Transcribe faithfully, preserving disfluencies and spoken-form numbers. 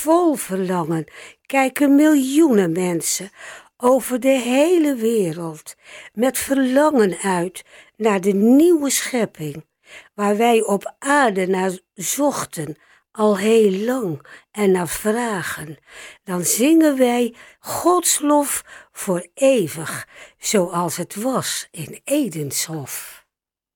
Vol verlangen kijken miljoenen mensen over de hele wereld met verlangen uit naar de nieuwe schepping, waar wij op aarde naar zochten al heel lang en naar vragen. Dan zingen wij Gods lof voor eeuwig, zoals het was in Edenshof.